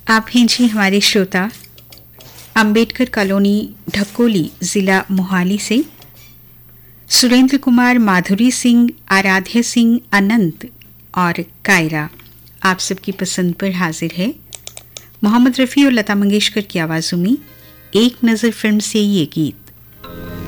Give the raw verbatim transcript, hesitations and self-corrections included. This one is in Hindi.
आप हैं जी हमारे श्रोता अंबेडकर कॉलोनी ढकोली जिला मोहाली से सुरेंद्र कुमार, माधुरी सिंह, आराध्य सिंह, अनंत और कायरा आप सबकी पसंद पर हाजिर है मोहम्मद रफ़ी और लता मंगेशकर की आवाज़ों में एक नज़र फिल्म से ये गीत।